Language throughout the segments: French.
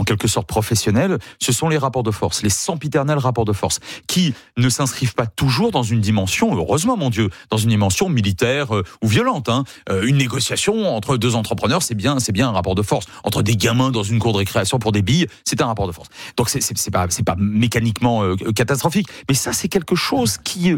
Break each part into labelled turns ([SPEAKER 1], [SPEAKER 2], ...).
[SPEAKER 1] quelque sorte professionnelle, ce sont les rapports de force, les sempiternels rapports de force, qui ne s'inscrivent pas toujours dans une dimension, heureusement mon Dieu, dans une dimension militaire ou violente. Une négociation entre deux entrepreneurs, c'est bien un rapport de force. Entre des gamins dans une cour de récréation pour des billes, c'est un rapport de force. Donc c'est pas mécaniquement catastrophique, mais ça c'est quelque chose qui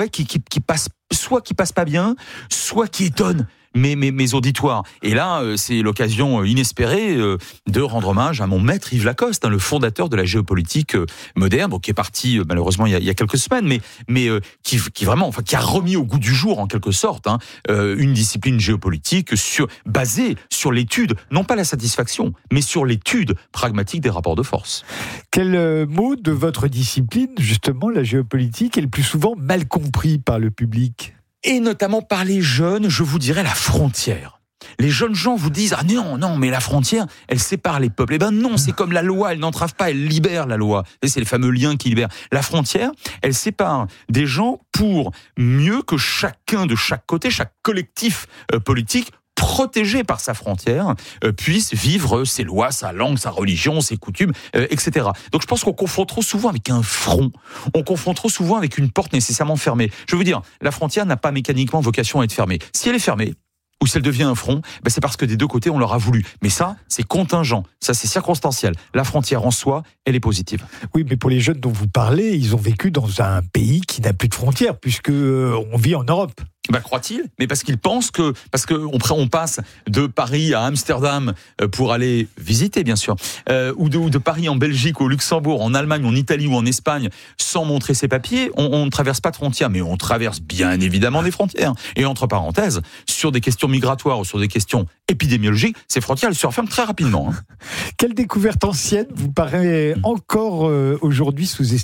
[SPEAKER 1] passe, soit qui passe pas bien, soit qui étonne mes auditoires. Et là, c'est l'occasion inespérée de rendre hommage à mon maître Yves Lacoste, le fondateur de la géopolitique moderne, qui est parti malheureusement il y a quelques semaines, mais qui a remis au goût du jour en quelque sorte une discipline géopolitique basée sur l'étude, non pas la satisfaction, mais sur l'étude pragmatique des rapports de force.
[SPEAKER 2] Quel mot de votre discipline, justement, la géopolitique, est le plus souvent mal compris par le public ?
[SPEAKER 1] Et notamment par les jeunes, je vous dirais la frontière. Les jeunes gens vous disent « Ah non, mais la frontière, elle sépare les peuples. » Eh ben non, c'est comme la loi, elle n'entrave pas, elle libère la loi. Et c'est le fameux lien qui libère. La frontière, elle sépare des gens pour mieux que chacun de chaque côté, chaque collectif politique, protégé par sa frontière, puisse vivre ses lois, sa langue, sa religion, ses coutumes, etc. Donc je pense qu'on confond trop souvent avec un front, on confond trop souvent avec une porte nécessairement fermée. Je veux dire, la frontière n'a pas mécaniquement vocation à être fermée. Si elle est fermée, ou si elle devient un front, c'est parce que des deux côtés on leur a voulu. Mais ça, c'est contingent, ça c'est circonstanciel. La frontière en soi, elle est positive.
[SPEAKER 2] Oui, mais pour les jeunes dont vous parlez, ils ont vécu dans un pays qui n'a plus de frontières, puisque on vit en Europe.
[SPEAKER 1] Croit-il, mais parce qu'ils pensent parce qu'on passe de Paris à Amsterdam pour aller visiter, bien sûr, ou de Paris en Belgique, au Luxembourg, en Allemagne, en Italie ou en Espagne, sans montrer ses papiers, on ne traverse pas de frontières, mais on traverse bien évidemment des frontières. Et entre parenthèses, sur des questions migratoires ou sur des questions épidémiologiques, ces frontières, elles se referment très rapidement.
[SPEAKER 2] Quelle découverte ancienne vous paraît encore aujourd'hui sous-estimée ?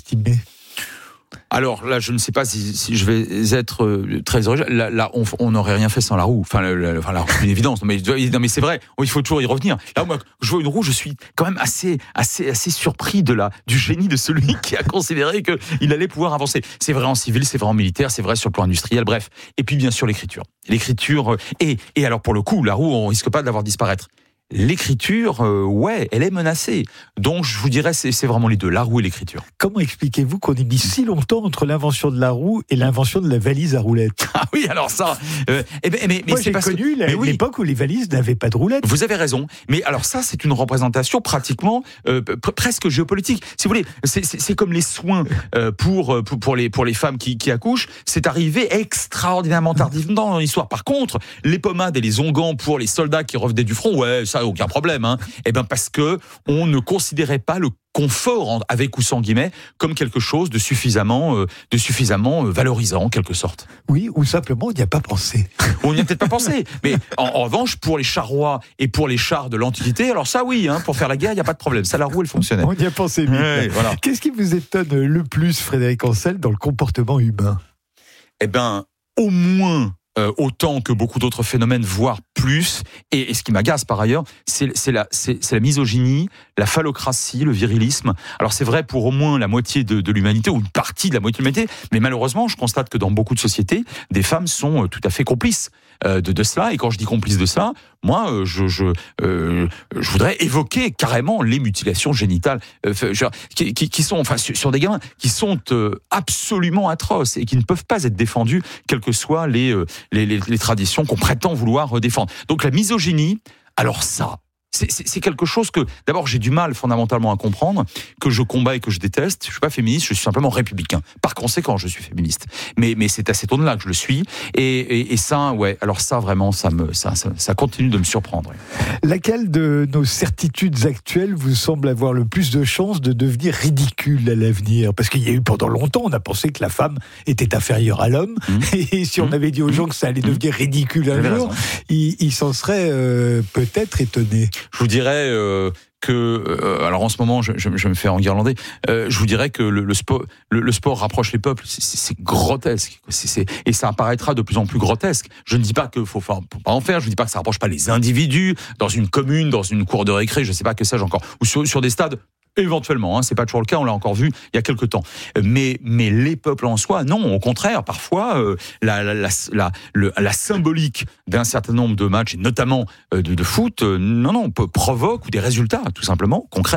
[SPEAKER 1] Alors là, je ne sais pas si je vais être très original. Là, on n'aurait rien fait sans la roue. Enfin, la roue, c'est une évidence. Mais c'est vrai. Il faut toujours y revenir. Là, moi, je vois une roue, je suis quand même assez surpris du génie de celui qui a considéré qu'il allait pouvoir avancer. C'est vrai en civil, c'est vrai en militaire, c'est vrai sur le plan industriel. Bref. Et puis bien sûr l'écriture. Et alors pour le coup, la roue, on risque pas de la voir disparaître. L'écriture, elle est menacée. Donc, je vous dirais, c'est vraiment les deux, la roue et l'écriture.
[SPEAKER 2] Comment expliquez-vous qu'on ait mis si longtemps entre l'invention de la roue et l'invention de la valise à roulettes ?
[SPEAKER 1] Ah oui, alors ça...
[SPEAKER 2] Moi, j'ai connu l'époque où les valises n'avaient pas de roulettes.
[SPEAKER 1] Vous avez raison. Mais alors ça, c'est une représentation pratiquement presque géopolitique. Si vous voulez, c'est comme les soins pour les femmes qui accouchent. C'est arrivé extraordinairement tardivement dans l'histoire. Par contre, les pommades et les onguents pour les soldats qui revenaient du front, ça, aucun problème. Parce que on ne considérait pas le confort, avec ou sans guillemets, comme quelque chose de suffisamment valorisant, en quelque sorte.
[SPEAKER 2] Oui, ou simplement, on n'y a pas pensé.
[SPEAKER 1] On n'y a peut-être pas pensé. Mais en revanche, pour les charrois et pour les chars de l'Antiquité, alors ça oui, pour faire la guerre, il n'y a pas de problème. Ça, la roue, elle fonctionnait.
[SPEAKER 2] On y a pensé vite.
[SPEAKER 1] Ouais, voilà.
[SPEAKER 2] Qu'est-ce qui vous étonne le plus, Frédéric Ancel, dans le comportement humain ?
[SPEAKER 1] Au moins... autant que beaucoup d'autres phénomènes, voire plus. Et ce qui m'agace par ailleurs, c'est la misogynie, la phallocratie, le virilisme. Alors c'est vrai pour au moins la moitié de l'humanité, ou une partie de la moitié de l'humanité, mais malheureusement, je constate que dans beaucoup de sociétés, des femmes sont tout à fait complices de cela. Et quand je dis complices de cela, moi, je voudrais évoquer carrément les mutilations génitales qui sont, sur des gamins, qui sont absolument atroces et qui ne peuvent pas être défendues, quelles que soient les traditions qu'on prétend vouloir défendre. Donc la misogynie, alors ça, c'est quelque chose que, d'abord, j'ai du mal fondamentalement à comprendre, que je combats et que je déteste. Je suis pas féministe, je suis simplement républicain. Par conséquent, je suis féministe. Mais c'est à cet aune-là que je le suis. Et ça, alors ça, vraiment, ça continue de me surprendre.
[SPEAKER 2] Laquelle de nos certitudes actuelles vous semble avoir le plus de chances de devenir ridicule à l'avenir ? Parce qu'il y a eu pendant longtemps, on a pensé que la femme était inférieure à l'homme. Et si on avait dit aux gens que ça allait devenir ridicule un jour, ils s'en seraient peut-être étonnés.
[SPEAKER 1] Je vous dirais alors en ce moment, je me fais enguirlander. Je vous dirais que le sport rapproche les peuples. C'est grotesque. Et ça apparaîtra de plus en plus grotesque. Je ne dis pas qu'il faut pas en faire. Je ne dis pas que ça rapproche pas les individus dans une commune, dans une cour de récré. Je sais pas que sais-je encore, ou sur des stades. Éventuellement, c'est pas toujours le cas, on l'a encore vu il y a quelque temps. Mais les peuples en soi, non, au contraire, parfois la symbolique d'un certain nombre de matchs, et notamment de foot, provoque ou des résultats tout simplement concrets.